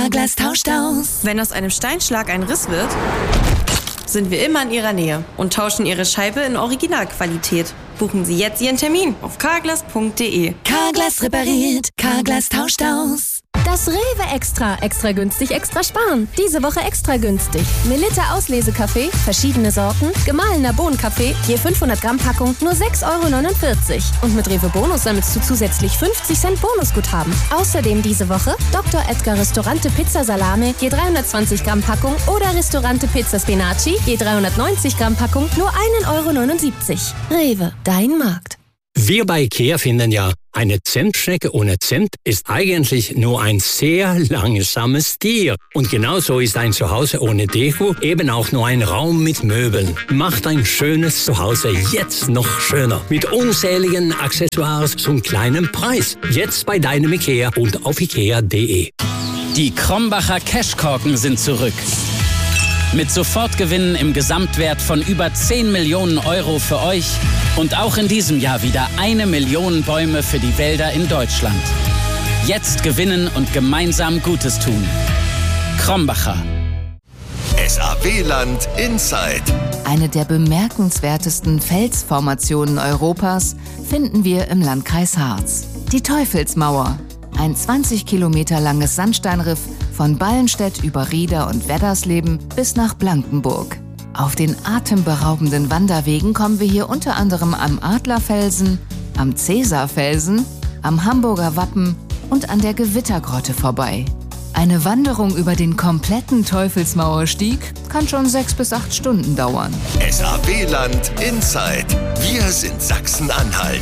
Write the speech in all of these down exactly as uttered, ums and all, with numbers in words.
Carglass tauscht aus. Wenn aus einem Steinschlag ein Riss wird, sind wir immer in Ihrer Nähe und tauschen Ihre Scheibe in Originalqualität. Buchen Sie jetzt Ihren Termin auf carglass punkt de. Carglass repariert, Carglass tauscht aus. Das Rewe Extra. Extra günstig, extra sparen. Diese Woche extra günstig. Melitta Auslesekaffee, verschiedene Sorten, gemahlener Bohnenkaffee, je fünfhundert Gramm Packung, nur sechs Euro neunundvierzig. Und mit Rewe Bonus sammelst du zusätzlich fünfzig Cent Bonusguthaben. Außerdem diese Woche Doktor Edgar Restaurante Pizza Salame, je dreihundertzwanzig Gramm Packung oder Restaurante Pizza Spinaci, je dreihundertneunzig Gramm Packung, nur ein Euro neunundsiebzig. Rewe, dein Markt. Wir bei IKEA finden ja, eine Zentschnecke ohne Zimt ist eigentlich nur ein sehr langsames Tier. Und genauso ist ein Zuhause ohne Deko eben auch nur ein Raum mit Möbeln. Macht ein schönes Zuhause jetzt noch schöner. Mit unzähligen Accessoires zum kleinen Preis. Jetzt bei deinem IKEA und auf ikea punkt de. Die Krombacher Cashkorken sind zurück. Mit Sofortgewinnen im Gesamtwert von über zehn Millionen Euro für euch und auch in diesem Jahr wieder eine Million Bäume für die Wälder in Deutschland. Jetzt gewinnen und gemeinsam Gutes tun. Krombacher. S A W-Land Inside. Eine der bemerkenswertesten Felsformationen Europas finden wir im Landkreis Harz. Die Teufelsmauer. Ein zwanzig Kilometer langes Sandsteinriff von Ballenstedt über Rieder und Weddersleben bis nach Blankenburg. Auf den atemberaubenden Wanderwegen kommen wir hier unter anderem am Adlerfelsen, am Cäsarfelsen, am Hamburger Wappen und an der Gewittergrotte vorbei. Eine Wanderung über den kompletten Teufelsmauerstieg kann schon sechs bis acht Stunden dauern. S A W-Land Inside. Wir sind Sachsen-Anhalt.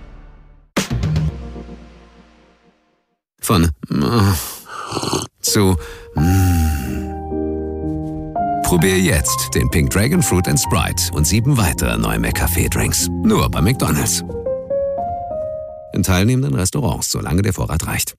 Von zu Probier jetzt den Pink Dragon Fruit and Sprite und sieben weitere neue McCafé-Drinks. Nur bei McDonald's. In teilnehmenden Restaurants, solange der Vorrat reicht.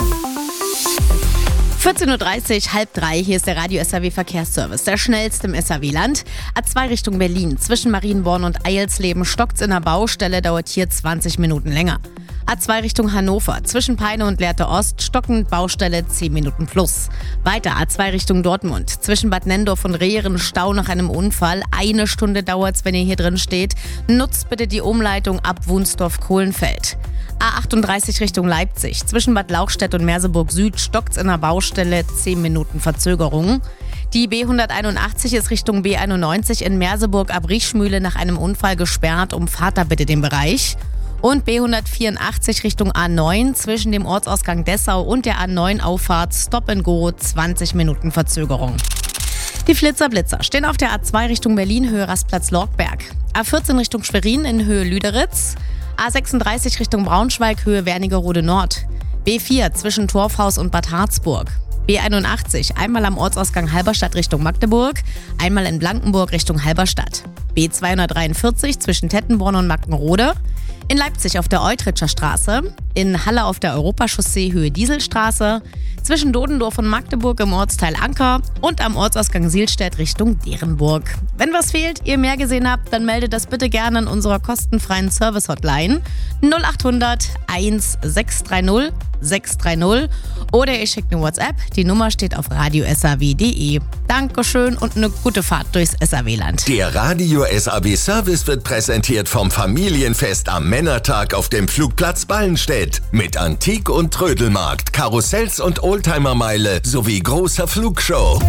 vierzehn Uhr dreißig, halb drei, hier ist der Radio S A W Verkehrsservice, der schnellste im S A W-Land. A zwei Richtung Berlin, zwischen Marienborn und Eilsleben stockt's in der Baustelle, dauert hier zwanzig Minuten länger. A zwei Richtung Hannover, zwischen Peine und Lehrte Ost, stockend Baustelle zehn Minuten plus. Weiter A zwei Richtung Dortmund, zwischen Bad Nenndorf und Rehren, Stau nach einem Unfall. Eine Stunde dauert's, wenn ihr hier drin steht. Nutzt bitte die Umleitung ab Wunsdorf-Kohlenfeld. A achtunddreißig Richtung Leipzig, zwischen Bad Lauchstädt und Merseburg Süd, stockt's in der Baustelle, zehn Minuten Verzögerung. Die B hunderteinundachtzig ist Richtung B einundneunzig in Merseburg ab Riechmühle nach einem Unfall gesperrt. Umfahrt da bitte den Bereich. Und B hundertvierundachtzig Richtung A neun zwischen dem Ortsausgang Dessau und der A neun Auffahrt Stop and Go, zwanzig Minuten Verzögerung. Die Flitzer-Blitzer stehen auf der A zwei Richtung Berlin, Höhe Rastplatz-Lorkberg. A vierzehn Richtung Schwerin in Höhe Lüderitz. A sechsunddreißig Richtung Braunschweig, Höhe Wernigerode Nord. B vier zwischen Torfhaus und Bad Harzburg. B einundachtzig einmal am Ortsausgang Halberstadt Richtung Magdeburg, einmal in Blankenburg Richtung Halberstadt. B zweihundertdreiundvierzig zwischen Tettenborn und Mackenrode. In Leipzig auf der Eutritscher Straße, in Halle auf der Europachaussee Höhe Dieselstraße, zwischen Dodendorf und Magdeburg im Ortsteil Anker und am Ortsausgang Sielstedt Richtung Derenburg. Wenn was fehlt, ihr mehr gesehen habt, dann meldet das bitte gerne an unserer kostenfreien Service-Hotline null achthundert eins sechs drei null sechs drei null oder ihr schickt eine WhatsApp. Die Nummer steht auf radio s a w punkt de. Dankeschön und eine gute Fahrt durchs S A W-Land. Der Radio S A W-Service wird präsentiert vom Familienfest am Männertag auf dem Flugplatz Ballenstedt. Mit Antik- und Trödelmarkt, Karussells und Oldtimermeile sowie großer Flugshow.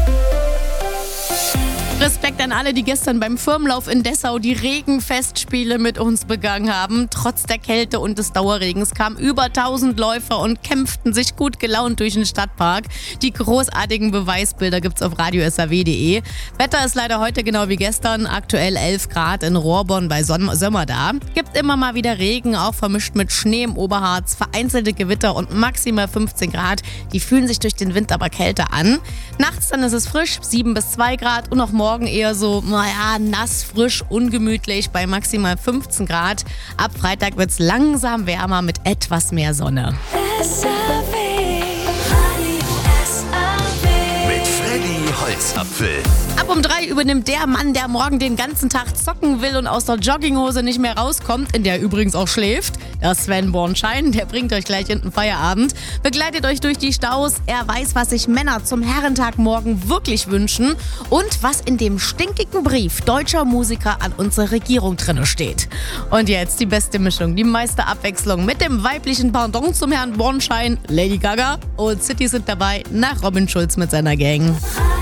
Respekt an alle, die gestern beim Firmenlauf in Dessau die Regenfestspiele mit uns begangen haben. Trotz der Kälte und des Dauerregens kamen über tausend Läufer und kämpften sich gut gelaunt durch den Stadtpark. Die großartigen Beweisbilder gibt's auf radio s a w punkt de. Wetter ist leider heute genau wie gestern, aktuell elf Grad in Rohrborn bei Sommer da. Gibt immer mal wieder Regen, auch vermischt mit Schnee im Oberharz, vereinzelte Gewitter und maximal fünfzehn Grad. Die fühlen sich durch den Wind aber kälter an. Nachts dann ist es frisch, sieben bis zwei Grad und auch morgen eher so, naja, nass, frisch, ungemütlich bei maximal fünfzehn Grad. Ab Freitag wird es langsam wärmer mit etwas mehr Sonne. Mit Freddy Holz. Adamsapfel. Ab um drei übernimmt der Mann, der morgen den ganzen Tag zocken will und aus der Jogginghose nicht mehr rauskommt, in der er übrigens auch schläft. Der Sven Bornschein, der bringt euch gleich in den Feierabend, begleitet euch durch die Staus. Er weiß, was sich Männer zum Herrentag morgen wirklich wünschen und was in dem stinkigen Brief deutscher Musiker an unsere Regierung drinne steht. Und jetzt die beste Mischung, die meiste Abwechslung mit dem weiblichen Pardon zum Herrn Bornschein. Lady Gaga und City sind dabei, nach Robin Schulz mit seiner Gang.